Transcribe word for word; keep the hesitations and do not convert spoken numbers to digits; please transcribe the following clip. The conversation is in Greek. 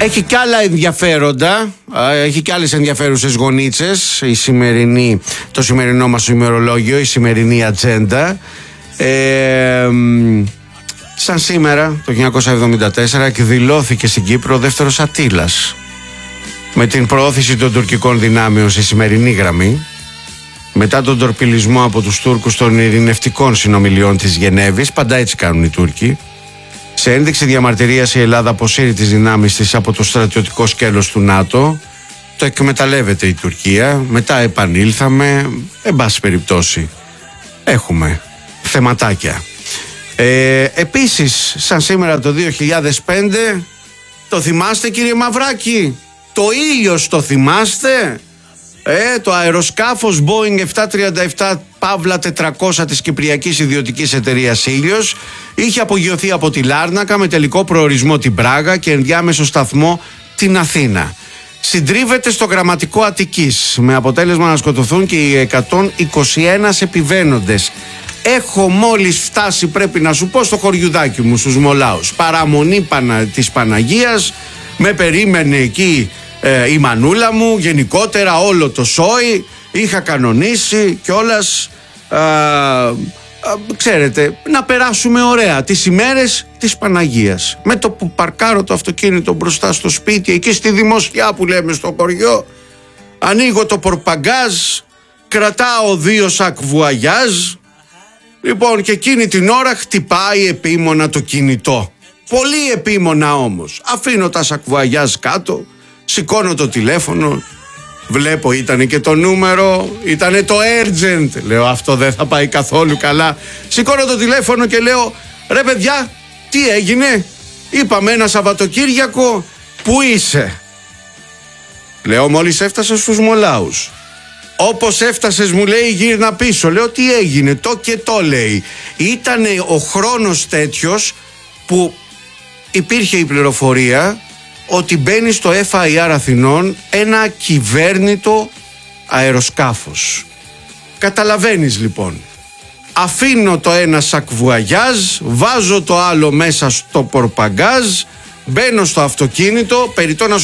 Έχει κι άλλα ενδιαφέροντα, έχει κι άλλες ενδιαφέρουσες γονίτσες η σημερινή, το σημερινό μας ημερολόγιο, η σημερινή ατζέντα. Ε, σαν σήμερα το χίλια εννιακόσια εβδομήντα τέσσερα εκδηλώθηκε στην Κύπρο ο δεύτερος Αττήλας, με την προώθηση των τουρκικών δυνάμεων στη σημερινή γραμμή, μετά τον τορπιλισμό από τους Τούρκους των ειρηνευτικών συνομιλιών της Γενέβης. Πάντα έτσι κάνουν οι Τούρκοι. Σε ένδειξη διαμαρτυρίας η Ελλάδα αποσύρει τις δυνάμεις της από το στρατιωτικό σκέλος του ΝΑΤΟ. Το εκμεταλλεύεται η Τουρκία. Μετά επανήλθαμε. Εν πάση περιπτώσει έχουμε θεματάκια. ε, Επίσης σαν σήμερα το δύο χιλιάδες πέντε, το θυμάστε κύριε Μαυράκη, το Ήλιος το θυμάστε? Ε, το αεροσκάφος Boeing επτακόσια τριάντα επτά Παύλα τετρακόσια της Κυπριακής Ιδιωτικής Εταιρείας Ήλιος είχε απογειωθεί από τη Λάρνακα με τελικό προορισμό την Πράγα και ενδιάμεσο σταθμό την Αθήνα. Συντρίβεται στο γραμματικό Αττικής με αποτέλεσμα να σκοτωθούν και οι εκατόν είκοσι ένα επιβαίνοντες. Έχω μόλις φτάσει, πρέπει να σου πω, στο χωριουδάκι μου στους Μολάους. Παραμονή Πανα, της Παναγίας, με περίμενε εκεί Ε, η μανούλα μου, γενικότερα όλο το σόι, είχα κανονίσει κιόλας, α, α, ξέρετε, να περάσουμε ωραία τις ημέρες της Παναγίας. Με το που παρκάρω το αυτοκίνητο μπροστά στο σπίτι, εκεί στη Δημοσιά που λέμε στο χωριό, ανοίγω το πορπαγκάζ, κρατάω δύο σακ βουαγιάζ, λοιπόν, και εκείνη την ώρα χτυπάει επίμονα το κινητό. Πολύ επίμονα όμως. Αφήνω τα σακβουαγιάζ κάτω, σηκώνω το τηλέφωνο, βλέπω ήτανε και το νούμερο, ήτανε το urgent. Λέω αυτό δεν θα πάει καθόλου καλά. Σηκώνω το τηλέφωνο και λέω, ρε παιδιά, τι έγινε? Είπαμε ένα Σαββατοκύριακο, πού είσαι? Λέω, μόλις έφτασα στους Μολάους. Όπως έφτασες, μου λέει, γύρνα πίσω. Λέω, τι έγινε? Το και το, λέει. Ήτανε ο χρόνος τέτοιος που υπήρχε η πληροφορία ότι μπαίνει στο εφ άι αρ Αθηνών ένα ακυβέρνητο αεροσκάφος. Καταλαβαίνεις λοιπόν. Αφήνω το ένα σακβουαγιάζ, βάζω το άλλο μέσα στο πορπαγκάζ, μπαίνω στο αυτοκίνητο, περιττό να σου